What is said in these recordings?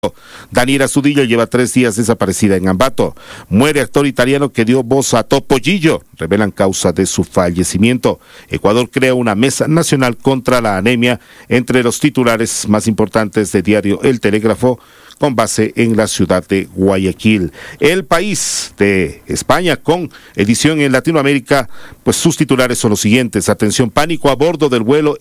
Daniela Zudillo lleva 3 días desaparecida en Ambato. Muere actor italiano que dio voz a Topollillo. Revelan causa de su fallecimiento. Ecuador crea una mesa nacional contra la anemia, entre los titulares más importantes de diario El Telégrafo, con base en la ciudad de Guayaquil. El País de España, con edición en Latinoamérica, pues sus titulares son los siguientes. Atención, pánico a bordo del vuelo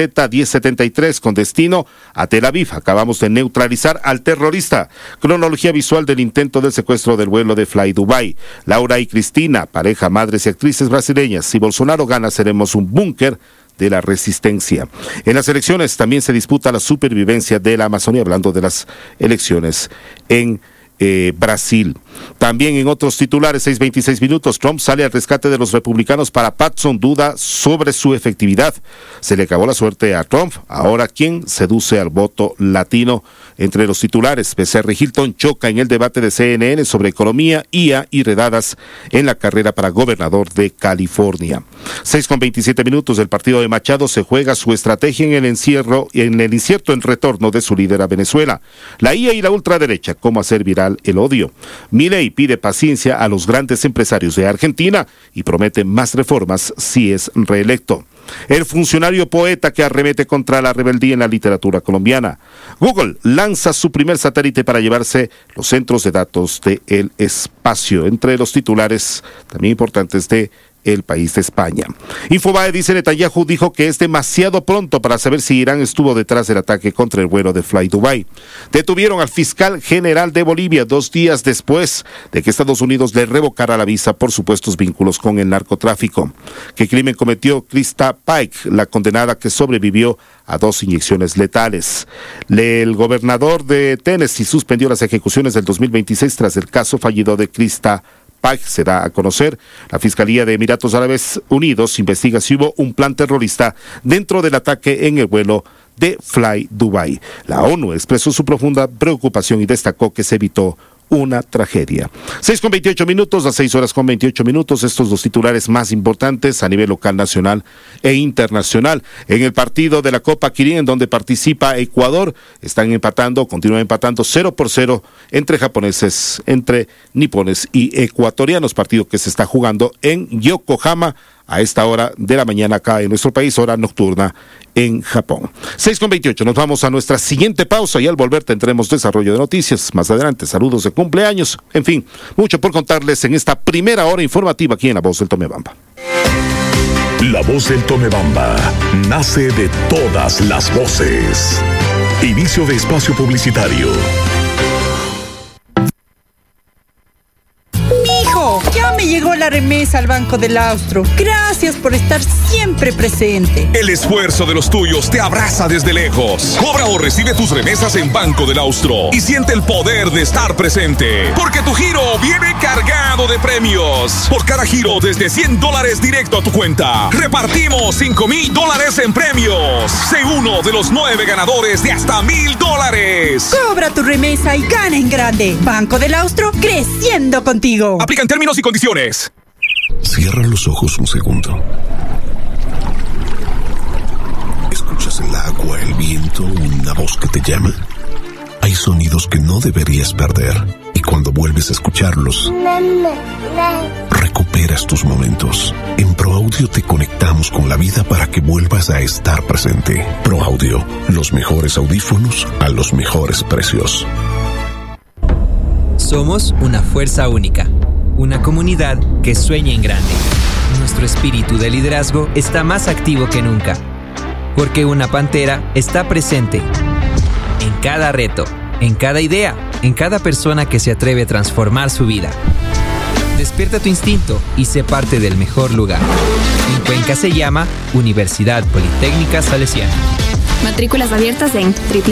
FZ-1073 con destino a Tel Aviv. Acabamos de neutralizar al terrorista. Cronología visual del intento del secuestro del vuelo de Fly Dubai. Laura y Cristina, pareja, madres y actrices brasileñas. Si Bolsonaro gana, seremos un búnker de la resistencia. En las elecciones también se disputa la supervivencia de la Amazonía, hablando de las elecciones en Brasil. También en otros titulares, 6:26 minutos, Trump sale al rescate de los republicanos para Patson, duda sobre su efectividad. Se le acabó la suerte a Trump, ahora ¿quién seduce al voto latino? Entre los titulares, Becerra y Hilton choca en el debate de CNN sobre economía, IA y redadas en la carrera para gobernador de California. 6:27 minutos, el partido de Machado se juega su estrategia en el incierto en retorno de su líder a Venezuela. La IA y la ultraderecha, cómo hacer viral el odio. Milei pide paciencia a los grandes empresarios de Argentina y promete más reformas si es reelecto. El funcionario poeta que arremete contra la rebeldía en la literatura colombiana. Google lanza su primer satélite para llevarse los centros de datos del espacio. Entre los titulares también importantes de El País de España. Infobae dice: Netanyahu dijo que es demasiado pronto para saber si Irán estuvo detrás del ataque contra el vuelo de Fly Dubai. Detuvieron al fiscal general de Bolivia 2 días después de que Estados Unidos le revocara la visa por supuestos vínculos con el narcotráfico. ¿Qué crimen cometió Krista Pike, la condenada que sobrevivió a 2 inyecciones letales? El gobernador de Tennessee suspendió las ejecuciones del 2026 tras el caso fallido de Krista Pike. Se da a conocer. La Fiscalía de Emiratos Árabes Unidos investiga si hubo un plan terrorista dentro del ataque en el vuelo de Fly Dubai. La ONU expresó su profunda preocupación y destacó que se evitó una tragedia. 6:28 minutos, a 6:28 minutos, estos los titulares más importantes a nivel local, nacional e internacional. En el partido de la Copa Kirin, en donde participa Ecuador, continúan empatando 0-0 entre japoneses, entre nipones y ecuatorianos, partido que se está jugando en Yokohama a esta hora de la mañana acá en nuestro país, hora nocturna en Japón. 6:28, nos vamos a nuestra siguiente pausa y al volver tendremos desarrollo de noticias. Más adelante, saludos de cumpleaños, en fin, mucho por contarles en esta primera hora informativa aquí en La Voz del Tomebamba. La Voz del Tomebamba nace de todas las voces. Inicio de espacio publicitario. Ya me llegó la remesa al Banco del Austro. Gracias por estar siempre presente. El esfuerzo de los tuyos te abraza desde lejos. Cobra o recibe tus remesas en Banco del Austro y siente el poder de estar presente. Porque tu giro viene cargado de premios. Por cada giro desde $100 directo a tu cuenta, repartimos $5,000 en premios. Sé uno de los 9 ganadores de hasta $1,000. Cobra tu remesa y gana en grande. Banco del Austro, creciendo contigo. Aplican términos y condiciones. Cierra los ojos un segundo. ¿Escuchas el agua, el viento, una voz que te llama? Hay sonidos que no deberías perder, y cuando vuelves a escucharlos, recuperas tus momentos. En ProAudio te conectamos con la vida para que vuelvas a estar presente. ProAudio, los mejores audífonos a los mejores precios. Somos una fuerza única, una comunidad que sueña en grande. Nuestro espíritu de liderazgo está más activo que nunca, porque una pantera está presente en cada reto, en cada idea, en cada persona que se atreve a transformar su vida. Despierta tu instinto y sé parte del mejor lugar. En Cuenca se llama Universidad Politécnica Salesiana. Matrículas abiertas en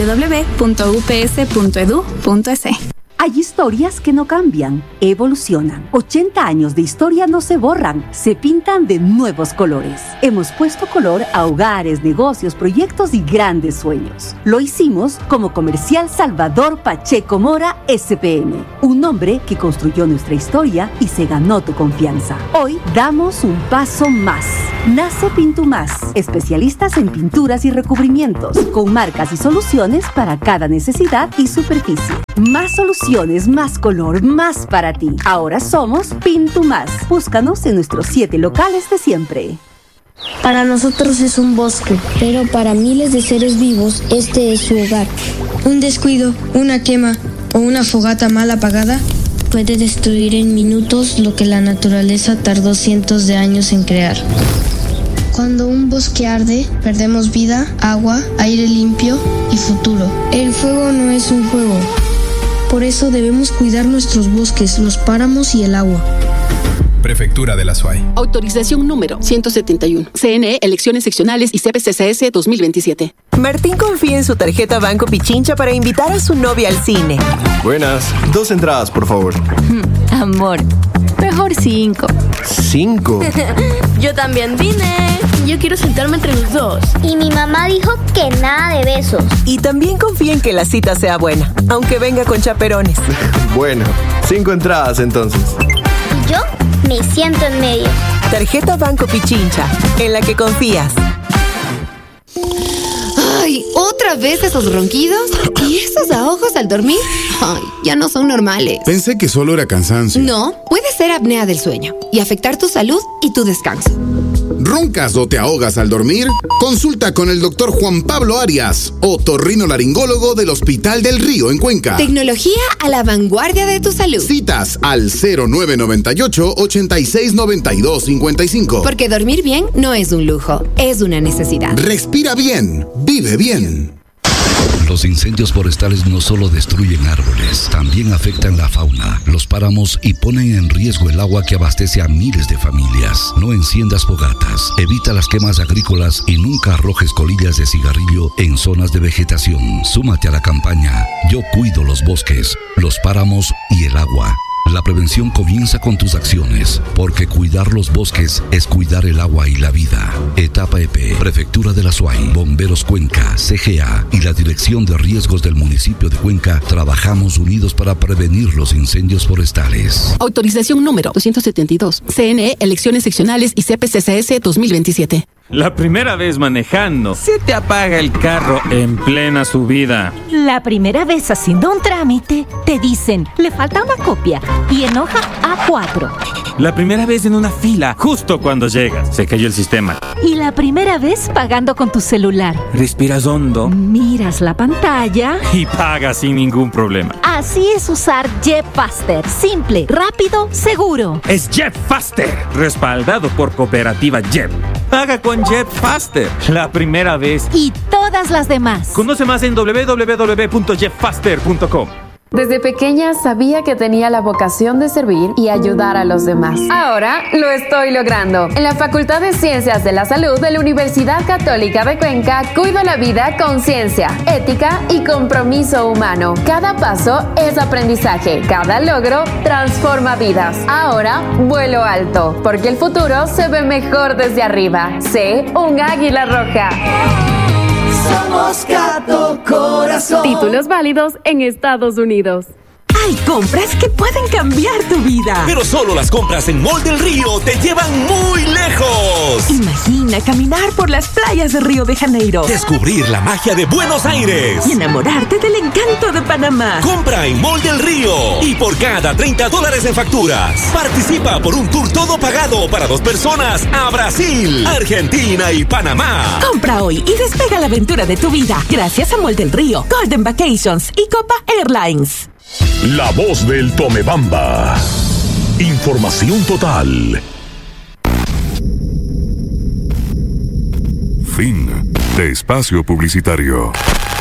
www.ups.edu.es. Hay historias que no cambian, evolucionan. 80 años de historia no se borran, se pintan de nuevos colores. Hemos puesto color a hogares, negocios, proyectos y grandes sueños. Lo hicimos como Comercial Salvador Pacheco Mora SPM, un hombre que construyó nuestra historia y se ganó tu confianza. Hoy damos un paso más. Nace Pintumás, especialistas en pinturas y recubrimientos, con marcas y soluciones para cada necesidad y superficie. Más soluciones, más color, más para ti. Ahora somos Pintumás. Búscanos en nuestros 7 locales de siempre. Para nosotros es un bosque, pero para miles de seres vivos este es su hogar. Un descuido, una quema o una fogata mal apagada puede destruir en minutos lo que la naturaleza tardó cientos de años en crear. Cuando un bosque arde, perdemos vida, agua, aire limpio y futuro. El fuego no es un juego. Por eso debemos cuidar nuestros bosques, los páramos y el agua. Prefectura de la SUAY. Autorización número 171. CNE, elecciones seccionales y CPCCS 2027. Martín confía en su tarjeta Banco Pichincha para invitar a su novia al cine. Buenas. 2 entradas, por favor. Amor, mejor 5. ¿5? Yo también vine. Yo quiero sentarme entre los dos. Y mi mamá dijo que nada de besos. Y también confía en que la cita sea buena, aunque venga con chaperones. Bueno, 5 entradas entonces. ¿Y yo? Me siento en medio. Tarjeta Banco Pichincha, en la que confías. Ay, ¿otra vez esos ronquidos? ¿Y esos ahogos al dormir? Ay, ya no son normales. Pensé que solo era cansancio. No, puede ser apnea del sueño y afectar tu salud y tu descanso. ¿Roncas o te ahogas al dormir? Consulta con el doctor Juan Pablo Arias, otorrinolaringólogo del Hospital del Río en Cuenca. Tecnología a la vanguardia de tu salud. Citas al 0998-869255. Porque dormir bien no es un lujo, es una necesidad. Respira bien, vive bien. Los incendios forestales no solo destruyen árboles, también afectan la fauna, los páramos y ponen en riesgo el agua que abastece a miles de familias. No enciendas fogatas, evita las quemas agrícolas y nunca arrojes colillas de cigarrillo en zonas de vegetación. Súmate a la campaña Yo cuido los bosques, los páramos y el agua. La prevención comienza con tus acciones, porque cuidar los bosques es cuidar el agua y la vida. Etapa EP, Prefectura de la SUAY, Bomberos Cuenca, CGA y la Dirección de Riesgos del municipio de Cuenca trabajamos unidos para prevenir los incendios forestales. Autorización número 272. CNE, elecciones seccionales y CPCCS 2027. La primera vez manejando, se te apaga el carro en plena subida. La primera vez haciendo un trámite, te dicen, le falta una copia y en hoja A4. La primera vez en una fila, justo cuando llegas, se cayó el sistema. Y la primera vez pagando con tu celular. Respiras hondo. Miras la pantalla. Y pagas sin ningún problema. Así es usar JetFaster. Simple, rápido, seguro. Es JetFaster, respaldado por Cooperativa Jet. Paga con JetFaster, la primera vez. Y todas las demás. Conoce más en www.jetfaster.com. Desde pequeña sabía que tenía la vocación de servir y ayudar a los demás. Ahora lo estoy logrando. En la Facultad de Ciencias de la Salud de la Universidad Católica de Cuenca, cuido la vida con ciencia, ética y compromiso humano. Cada paso es aprendizaje. Cada logro transforma vidas. Ahora vuelo alto, porque el futuro se ve mejor desde arriba. Sé un águila roja. Somos Gato Corazón. Títulos válidos en Estados Unidos. Hay compras que pueden cambiar tu vida. Pero solo las compras en Mall del Río te llevan muy lejos. Imagina caminar por las playas de Río de Janeiro. Descubrir la magia de Buenos Aires. Y enamorarte del encanto de Panamá. Compra en Mall del Río. Y por cada $30 en facturas, participa por un tour todo pagado para 2 personas a Brasil, Argentina y Panamá. Compra hoy y despega la aventura de tu vida. Gracias a Mall del Río, Golden Vacations y Copa Airlines. La voz del Tomebamba. Información total. Fin de espacio publicitario.